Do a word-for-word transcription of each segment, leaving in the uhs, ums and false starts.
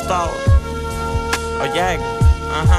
tau. O jeigu, aha.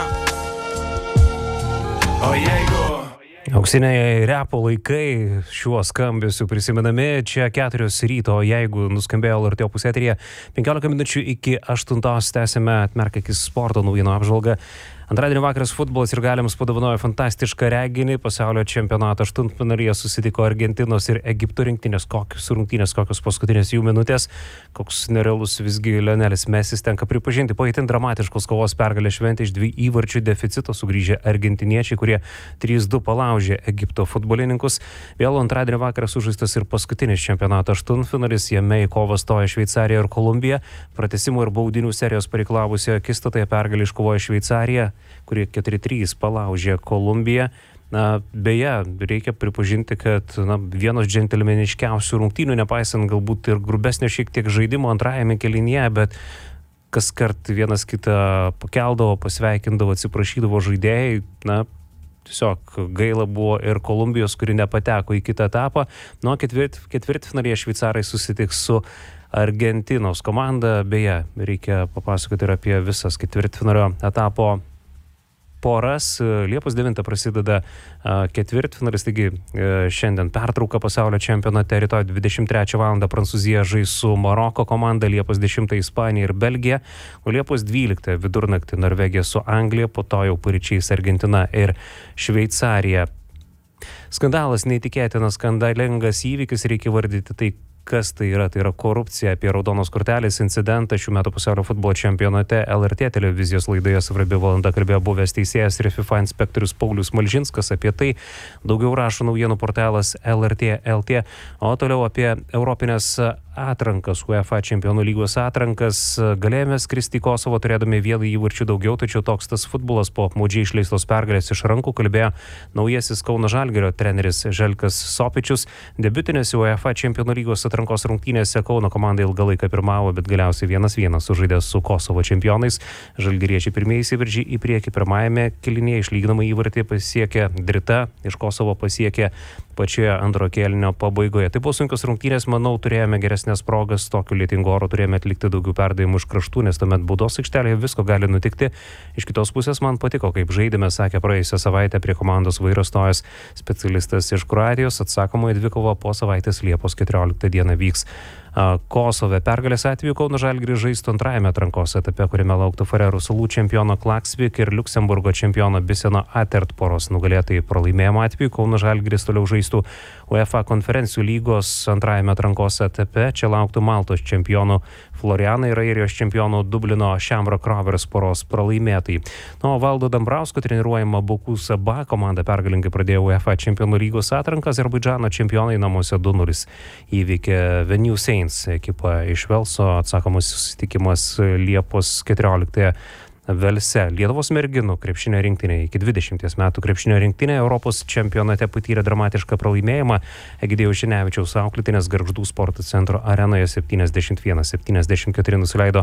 O jeigu. Auksiniai repo laikai šiuo skambesiu prisimenami. Čia keturios ryto, jeigu nuskambėjo L R T opus eteryje. penkiolika minučių iki aštuntos tęsime Atmerk akis sporto naujienų apžvalgą. Antradienio vakaras futbolas ir galiams padovanojo fantastišką reginį. Pasaulio čempionato aštuntfinalyje susitiko Argentinos ir Egipto rinktinės. Kokios rungtynės, kokios paskutinės jų minutės, koks nerealus visgi Lionelis Mesis, tenka pripažinti. Po itin dramatiškos kovos pergalę šventė iš dvi įvarčių deficito sugrįžę argentiniečiai, kurie trys du palaužė Egipto futbolininkus. Vėl antradienio vakaras sužaistas ir paskutinis čempionato aštuntfinalis. Jame į kovą stoja Šveicarija ir Kolumbija. Pratęsimo ir baudinių serijos pareiklavusioje akistatoje pergalę iškovojo Šveicarija, kurie keturi trys palaužė Kolumbiją. Na, beje, reikia pripažinti, kad na, vienos džentelmeniškiausių rungtynių, nepaisant galbūt ir grubesnio šiek tiek žaidimo antrajame kėlinyje, bet kas kart vienas kitą pakeldavo, pasveikindavo, atsiprašydavo žaidėjai. Na, tiesiog gaila buvo ir Kolumbijos, kuri nepateko į kitą etapą. Nuo ketvirt, ketvirtfinalyje šveicarai susitiks su Argentinos komanda. Beje, reikia papasakoti ir apie visas ketvirtfinalio etapo poras. Liepos devintą prasideda ketvirtfinalis, taigi šiandien pertrauka pasaulio čempionate, rytoj dvidešimt trečią valandą Prancūzija žais su Maroko komanda, Liepos dešimtą Ispanija ir Belgija, o Liepos dvyliktą vidurnaktį Norvegija su Anglija, po to jau paryčiais Argentina ir Šveicarija. Skandalas, neįtikėtinas skandalingas įvykis, reikia vardyti tai, kas tai yra. Tai yra korupcija. Apie raudonos kortelės incidentą šių metų pasaulio futbolo čempionate L R T televizijos laidoje Svarbi valanda kalbėjo buvęs teisėjas ir FIFA inspektorius Paulius Malžinskas. Apie tai daugiau rašo naujienų portalas L R T L T. O toliau apie europinės atrankas, UEFA čempionų lygos atrankas. Galėjome skristi į Kosovo turėdami vieną įvarčių daugiau, tačiau toks tas futbolas po apmaudžiai išleistos pergalės iš rankų, kalbėjo naujasis Kauno Žalgirio treneris Željkas Sopičius. Debiutinėse UEFA čempionų lygos atrankos rungtynėse Kauno komanda ilgą laiką pirmavo, bet galiausiai vienas vienas sužaidė su Kosovo čempionais. Žalgiriečiai pirmieji įsiveržė į priekį pirmajame kėlinyje, išlyginamą įvartį pasiekė Drita, iš Kosovo pasiekė pačioje antro kėlinio pabaigoje. Tai buvo sunkios rungtynės, manau, turėjome geresnės progas, tokiu lietingu oru turėjome atlikti daugiau perdavimų iš kraštų, nes tuomet baudos aikštelėje visko gali nutikti. Iš kitos pusės man patiko, kaip žaidėme, sakė praėjusią savaitę prie komandos vairo stojęs specialistas iš Kroatijos. Atsakomoji dvikova po savaitės Liepos keturioliktą dieną vyks Kosove. Pergalės atveju Kauno Žalgiris žaistų antrajame atrankos etape, kuriame lauktų Farerų salų čempiono Klaksvik ir Liuksemburgo čempiono Biseno Atert poros. Nugalėtojai pralaimėjimo atveju Kauno Žalgiris toliau žaistų UEFA konferencijų lygos antrajame atrankos etape. Čia lauktų Maltos čempionų Floriana ir Airijos čempionų Dublino Shamrock Rovers poros pralaimėtojai. Nuo Valdo Dambrausko treniruojama Baku Saba komanda pergalingai pradėjo UEFA čempionų lygos atranką. Azerbaidžano čempionai namuose du nulis įveikė Venue Saints ekipą iš Velso. Atsakomas susitikimas Liepos keturioliktąją Velse. Lietuvos merginų krepšinio rinktinė iki dvidešimties metų krepšinio rinktinė Europos čempionate patyrė dramatišką pralaimėjimą. Egidijaus Žinevičiaus auklėtinės Gargždų sporto centro arenoje septyniasdešimt vienas septyniasdešimt keturi nusileido